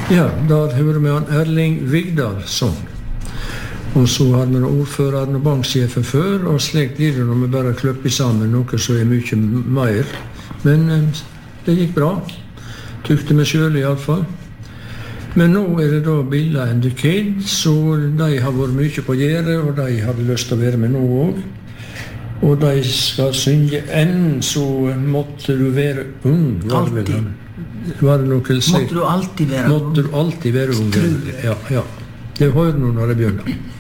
Ja, der hører vi han Erling Vigdal sånn. Og så hadde vi ordføreren og banksjefen før, og slik blir det når vi bare kløpper sammen noe så mye mer. Men det gikk bra. Tykte meg selv i alle fall. Men nå det da Billa and the Kids, så de har vært mye på gjerdet, og de hadde lyst til å være med nå også. Og de skal synge enn, så måtte du være ung. Alltid. Var det noe Måtte du alltid være ung? Måtte du alltid være ung. Ja. Det hører du når det begynner.